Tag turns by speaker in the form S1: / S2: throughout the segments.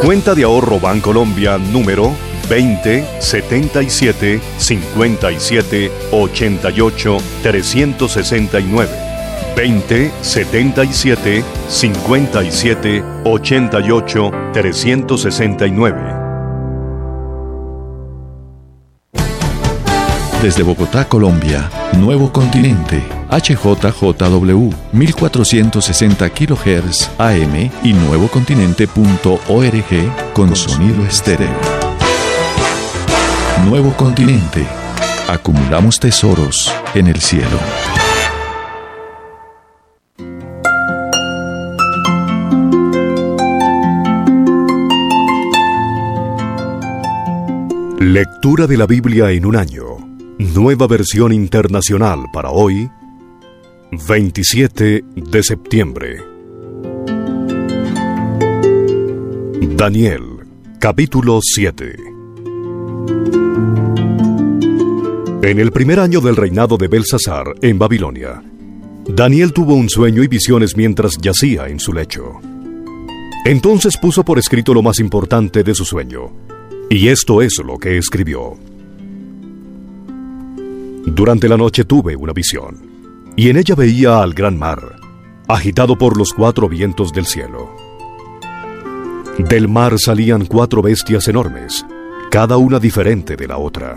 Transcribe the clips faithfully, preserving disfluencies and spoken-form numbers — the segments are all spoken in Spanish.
S1: Cuenta de ahorro Bancolombia número veinte setenta y siete cincuenta y siete ochenta y ocho trescientos sesenta y nueve. veinte setenta y siete cincuenta y siete ochenta y ocho trescientos sesenta y nueve.
S2: Desde Bogotá, Colombia, Nuevo Continente, H J J W, mil cuatrocientos sesenta kilohertz A M y nuevocontinente punto org con sonido estéreo. Nuevo Continente. Acumulamos tesoros en el cielo.
S1: Lectura de la Biblia en un año. Nueva versión internacional para hoy, veintisiete de septiembre. Daniel, capítulo siete. En el primer año del reinado de Belsasar en Babilonia, Daniel tuvo un sueño y visiones mientras yacía en su lecho. Entonces puso por escrito lo más importante de su sueño, y esto es lo que escribió. Durante la noche tuve una visión, y en ella veía al gran mar, agitado por los cuatro vientos del cielo. Del mar salían cuatro bestias enormes, cada una diferente de la otra.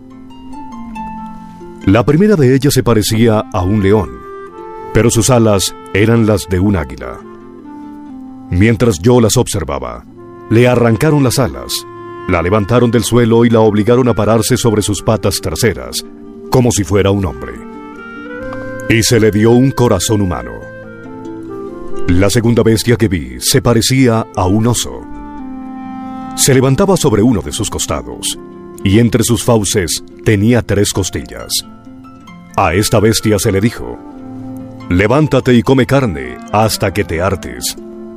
S1: La primera de ellas se parecía a un león, pero sus alas eran las de un águila. Mientras yo las observaba, le arrancaron las alas, la levantaron del suelo y la obligaron a pararse sobre sus patas traseras, como si fuera un hombre. Y se le dio un corazón humano. La segunda bestia que vi se parecía a un oso. Se levantaba sobre uno de sus costados, y entre sus fauces tenía tres costillas. A esta bestia se le dijo: levántate y come carne hasta que te hartes.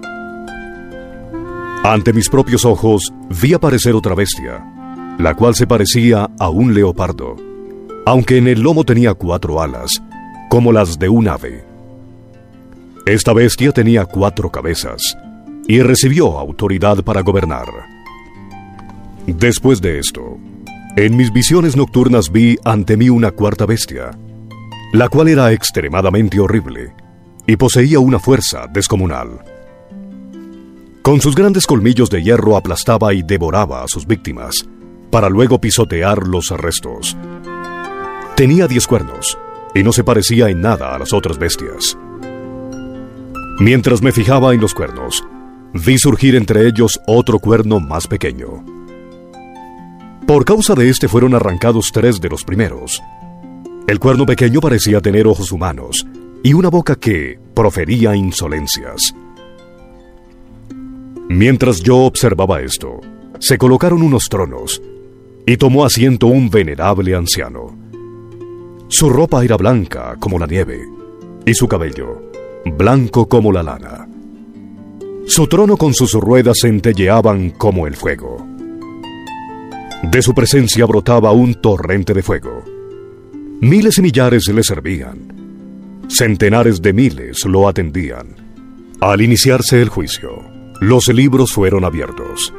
S1: Ante mis propios ojos vi aparecer otra bestia, la cual se parecía a un leopardo, aunque en el lomo tenía cuatro alas, como las de un ave. Esta bestia tenía cuatro cabezas, y recibió autoridad para gobernar. Después de esto, en mis visiones nocturnas vi ante mí una cuarta bestia, la cual era extremadamente horrible, y poseía una fuerza descomunal. Con sus grandes colmillos de hierro aplastaba y devoraba a sus víctimas, para luego pisotear los restos. Tenía diez cuernos, y no se parecía en nada a las otras bestias. Mientras me fijaba en los cuernos, vi surgir entre ellos otro cuerno más pequeño. Por causa de este fueron arrancados tres de los primeros. El cuerno pequeño parecía tener ojos humanos, y una boca que profería insolencias. Mientras yo observaba esto, se colocaron unos tronos, y tomó asiento un venerable anciano. Su ropa era blanca como la nieve, y su cabello blanco como la lana. Su trono con sus ruedas centelleaban como el fuego. De su presencia brotaba un torrente de fuego. Miles y millares le servían. Centenares de miles lo atendían. Al iniciarse el juicio, los libros fueron abiertos.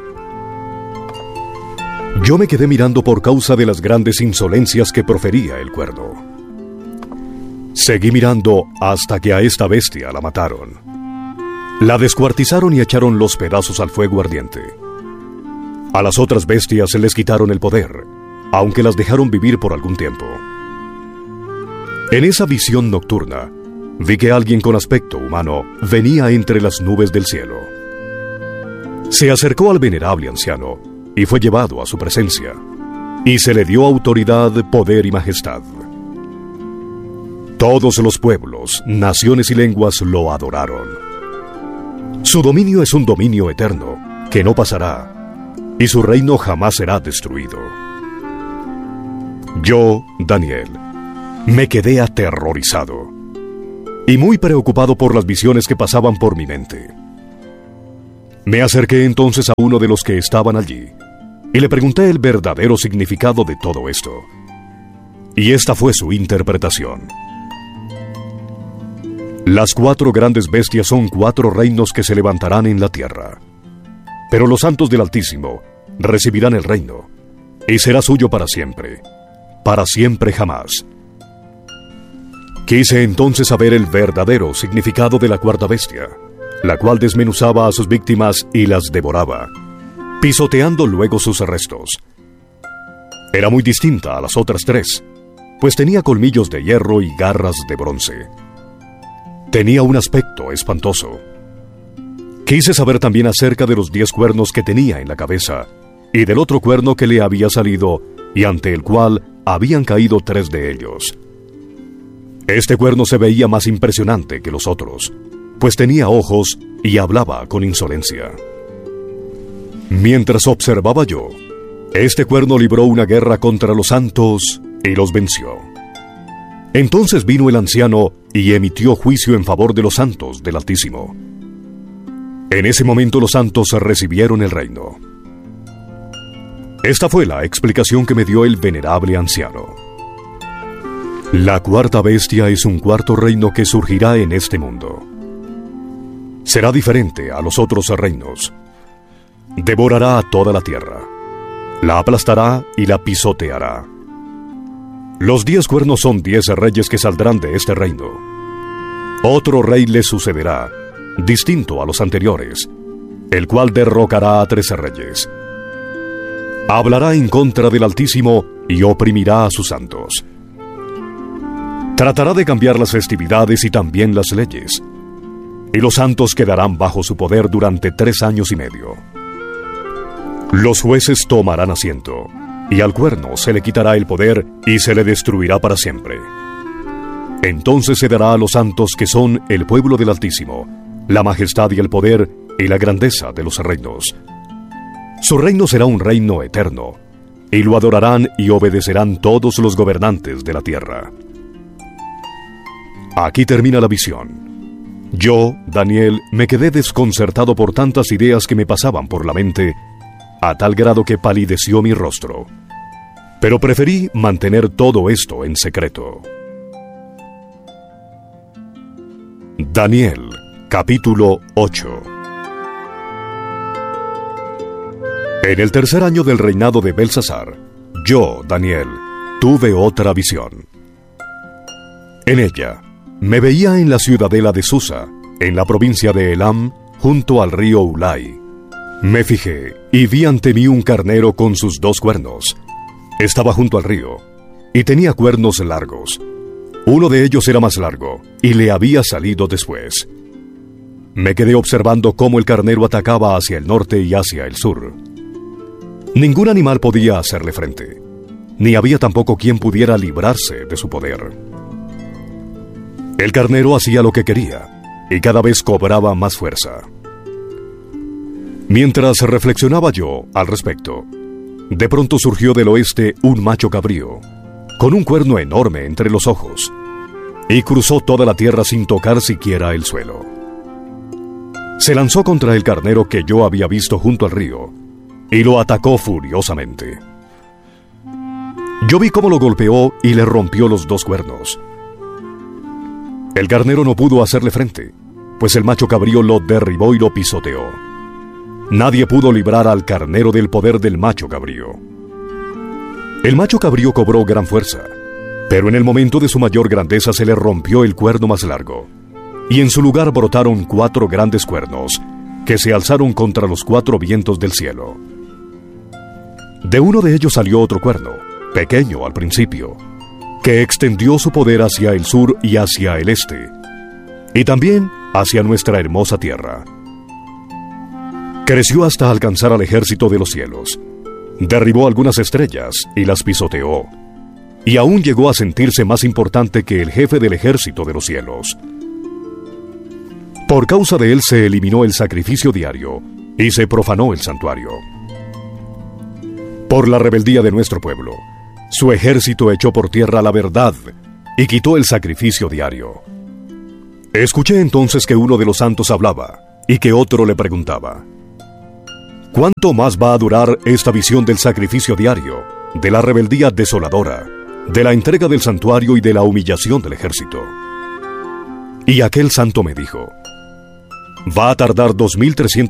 S1: Yo me quedé mirando por causa de las grandes insolencias que profería el cuerno. Seguí mirando hasta que a esta bestia la mataron. La descuartizaron y echaron los pedazos al fuego ardiente. A las otras bestias se les quitaron el poder, aunque las dejaron vivir por algún tiempo. En esa visión nocturna, vi que alguien con aspecto humano venía entre las nubes del cielo. Se acercó al venerable anciano y fue llevado a su presencia, y se le dio autoridad, poder y majestad. Todos los pueblos, naciones y lenguas lo adoraron. Su dominio es un dominio eterno, que no pasará, y su reino jamás será destruido. Yo, Daniel, me quedé aterrorizado, y muy preocupado por las visiones que pasaban por mi mente. Me acerqué entonces a uno de los que estaban allí, y le pregunté el verdadero significado de todo esto. Y esta fue su interpretación. Las cuatro grandes bestias son cuatro reinos que se levantarán en la tierra. pero los santos del Altísimo recibirán el reino, y será suyo para siempre, para siempre jamás. Quise entonces saber el verdadero significado de la cuarta bestia, la cual desmenuzaba a sus víctimas y las devoraba, pisoteando luego sus restos. Era muy distinta a las otras tres, pues tenía colmillos de hierro y garras de bronce. Tenía un aspecto espantoso. Quise saber también acerca de los diez cuernos que tenía en la cabeza, y del otro cuerno que le había salido, y ante el cual habían caído tres de ellos. Este cuerno se veía más impresionante que los otros, pues tenía ojos y hablaba con insolencia. Mientras observaba yo, este cuerno libró una guerra contra los santos y los venció. Entonces vino el anciano y emitió juicio en favor de los santos del Altísimo. En ese momento los santos recibieron el reino. Esta fue la explicación que me dio el venerable anciano. La cuarta bestia es un cuarto reino que surgirá en este mundo. Será diferente a los otros reinos. Devorará a toda la tierra, la aplastará y la pisoteará. Los diez cuernos son diez reyes que saldrán de este reino. Otro rey le sucederá, distinto a los anteriores, el cual derrocará a trece reyes. Hablará en contra del Altísimo y oprimirá a sus santos. Tratará de cambiar las festividades y también las leyes, y los santos quedarán bajo su poder durante tres años y medio. Los jueces tomarán asiento, y al cuerno se le quitará el poder y se le destruirá para siempre. Entonces se dará a los santos que son el pueblo del Altísimo, la majestad y el poder y la grandeza de los reinos. Su reino será un reino eterno, y lo adorarán y obedecerán todos los gobernantes de la tierra. Aquí termina la visión. Yo, Daniel, me quedé desconcertado por tantas ideas que me pasaban por la mente, a tal grado que palideció mi rostro. Pero preferí mantener todo esto en secreto. Daniel, capítulo ocho. En el tercer año del reinado de Belsasar, yo, Daniel, tuve otra visión. En ella, me veía en la ciudadela de Susa, en la provincia de Elam, junto al río Ulai. Me fijé y vi ante mí un carnero con sus dos cuernos. Estaba junto al río, y tenía cuernos largos. Uno de ellos era más largo, y le había salido después. Me quedé observando cómo el carnero atacaba hacia el norte y hacia el sur. Ningún animal podía hacerle frente, ni había tampoco quien pudiera librarse de su poder. El carnero hacía lo que quería, y cada vez cobraba más fuerza. Mientras reflexionaba yo al respecto, de pronto surgió del oeste un macho cabrío, con un cuerno enorme entre los ojos, y cruzó toda la tierra sin tocar siquiera el suelo. Se lanzó contra el carnero que yo había visto junto al río, y lo atacó furiosamente. Yo vi cómo lo golpeó y le rompió los dos cuernos. El carnero no pudo hacerle frente, pues el macho cabrío lo derribó y lo pisoteó. Nadie pudo librar al carnero del poder del macho cabrío. El macho cabrío cobró gran fuerza, pero en el momento de su mayor grandeza se le rompió el cuerno más largo, y en su lugar brotaron cuatro grandes cuernos, que se alzaron contra los cuatro vientos del cielo. De uno de ellos salió otro cuerno, pequeño al principio, que extendió su poder hacia el sur y hacia el este, y también hacia nuestra hermosa tierra. Creció hasta alcanzar al ejército de los cielos, derribó algunas estrellas y las pisoteó, y aún llegó a sentirse más importante que el jefe del ejército de los cielos. Por causa de él se eliminó el sacrificio diario y se profanó el santuario. Por la rebeldía de nuestro pueblo, su ejército echó por tierra la verdad y quitó el sacrificio diario. Escuché entonces que uno de los santos hablaba y que otro le preguntaba: ¿cuánto más va a durar esta visión del sacrificio diario, de la rebeldía desoladora, de la entrega del santuario y de la humillación del ejército? Y aquel santo me dijo: va a tardar dos mil trescientos